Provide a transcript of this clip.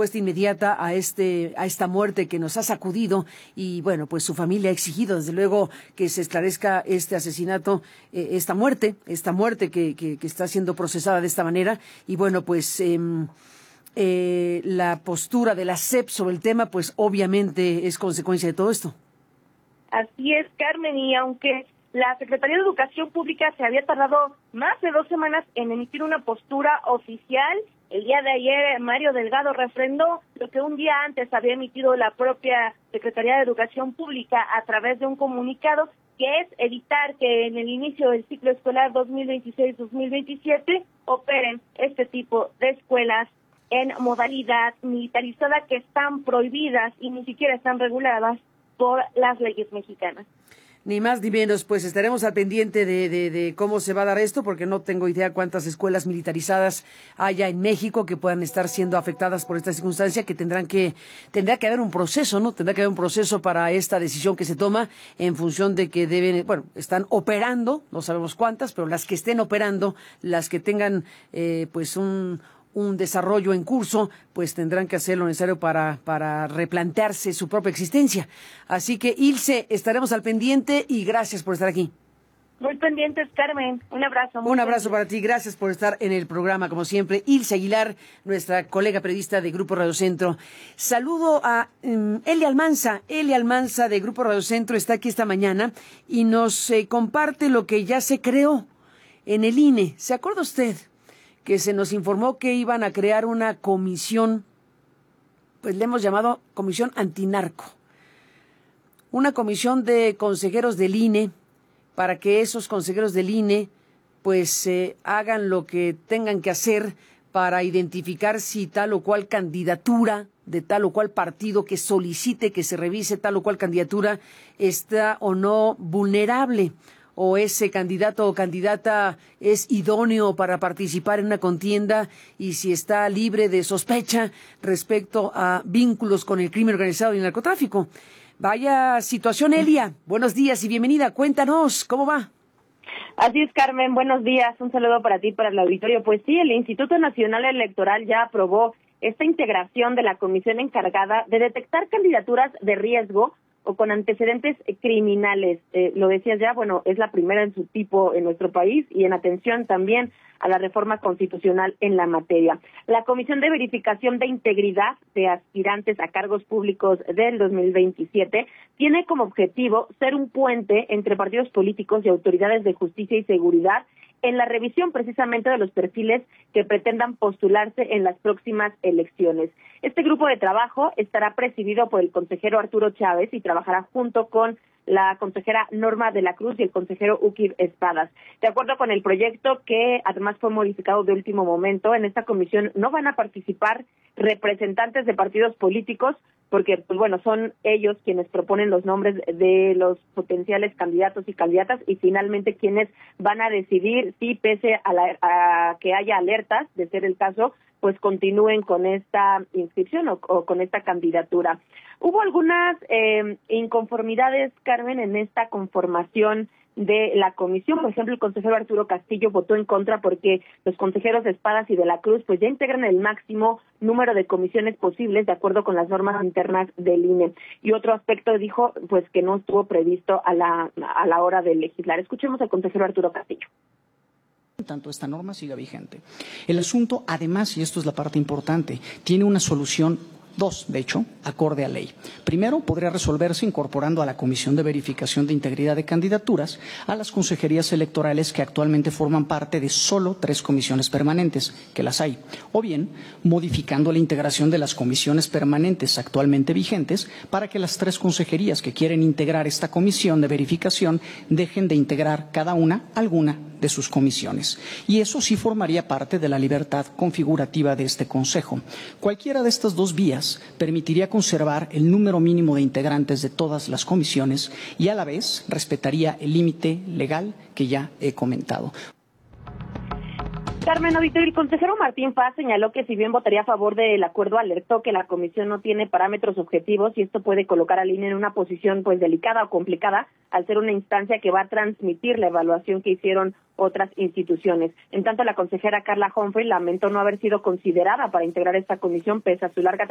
respuesta inmediata a esta muerte que nos ha sacudido, y bueno, pues su familia ha exigido desde luego que se esclarezca este asesinato, esta muerte que está siendo procesada de esta manera. Y bueno, pues la postura de la SEP sobre el tema, pues obviamente es consecuencia de todo esto. Así es, Carmen, y aunque la Secretaría de Educación Pública se había tardado más de 2 semanas en emitir una postura oficial, el día de ayer Mario Delgado refrendó lo que un día antes había emitido la propia Secretaría de Educación Pública a través de un comunicado, que es evitar que en el inicio del ciclo escolar 2026-2027 operen este tipo de escuelas en modalidad militarizada, que están prohibidas y ni siquiera están reguladas por las leyes mexicanas. Ni más ni menos, pues estaremos al pendiente de cómo se va a dar esto, porque no tengo idea cuántas escuelas militarizadas haya en México que puedan estar siendo afectadas por esta circunstancia, que tendrá que haber un proceso, ¿no? Tendrá que haber un proceso para esta decisión que se toma en función de que están operando, no sabemos cuántas, pero las que estén operando, las que tengan pues un desarrollo en curso, pues tendrán que hacer lo necesario para replantearse su propia existencia. Así que, Ilse, estaremos al pendiente y gracias por estar aquí. Muy pendientes, Carmen. Un abrazo. Un abrazo para ti. Gracias por estar en el programa, como siempre. Ilse Aguilar, nuestra colega periodista de Grupo Radio Centro. Saludo a Eli Almanza. Eli Almanza de Grupo Radio Centro está aquí esta mañana y nos comparte lo que ya se creó en el INE. ¿Se acuerda usted que se nos informó que iban a crear una comisión, pues le hemos llamado Comisión Antinarco? Una comisión de consejeros del INE, para que esos consejeros del INE pues hagan lo que tengan que hacer para identificar si tal o cual candidatura de tal o cual partido que solicite que se revise tal o cual candidatura está o no vulnerable, o ese candidato o candidata es idóneo para participar en una contienda, y si está libre de sospecha respecto a vínculos con el crimen organizado y el narcotráfico. Vaya situación, Elia. Buenos días y bienvenida. Cuéntanos, ¿cómo va? Así es, Carmen. Buenos días. Un saludo para ti y para el auditorio. Pues sí, el Instituto Nacional Electoral ya aprobó esta integración de la comisión encargada de detectar candidaturas de riesgo o con antecedentes criminales. Lo decías ya, bueno, es la primera en su tipo en nuestro país y en atención también a la reforma constitucional en la materia. La Comisión de Verificación de Integridad de Aspirantes a Cargos Públicos del 2027 tiene como objetivo ser un puente entre partidos políticos y autoridades de justicia y seguridad en la revisión precisamente de los perfiles que pretendan postularse en las próximas elecciones. Este grupo de trabajo estará presidido por el consejero Arturo Chávez y trabajará junto con la consejera Norma de la Cruz y el consejero Ukib Espadas. De acuerdo con el proyecto, que además fue modificado de último momento, en esta comisión no van a participar representantes de partidos políticos, porque pues bueno, son ellos quienes proponen los nombres de los potenciales candidatos y candidatas, y finalmente quienes van a decidir si, pese a que haya alertas, de ser el caso, pues continúen con esta inscripción o con esta candidatura. Hubo algunas inconformidades, Carmen, en esta conformación de la comisión. Por ejemplo, el consejero Arturo Castillo votó en contra porque los consejeros Espadas y de la Cruz pues ya integran el máximo número de comisiones posibles de acuerdo con las normas internas del INE. Y otro aspecto dijo pues que no estuvo previsto a la hora de legislar. Escuchemos al consejero Arturo Castillo. Tanto esta norma siga vigente. El asunto, además, y esto es la parte importante, tiene una solución, dos, de hecho, acorde a ley. Primero, podría resolverse incorporando a la Comisión de Verificación de Integridad de Candidaturas a las consejerías electorales que actualmente forman parte de solo 3 comisiones permanentes, que las hay, o bien modificando la integración de las comisiones permanentes actualmente vigentes para que las 3 consejerías que quieren integrar esta comisión de verificación dejen de integrar cada una alguna de sus comisiones. Y eso sí formaría parte de la libertad configurativa de este Consejo. Cualquiera de estas dos vías permitiría conservar el número mínimo de integrantes de todas las comisiones y a la vez respetaría el límite legal que ya he comentado. Carmen, auditorio, el consejero Martín Faz señaló que si bien votaría a favor del acuerdo, alertó que la comisión no tiene parámetros objetivos y esto puede colocar al INE en una posición pues delicada o complicada al ser una instancia que va a transmitir la evaluación que hicieron otras instituciones. En tanto, la consejera Carla Humphrey lamentó no haber sido considerada para integrar esta comisión pese a su larga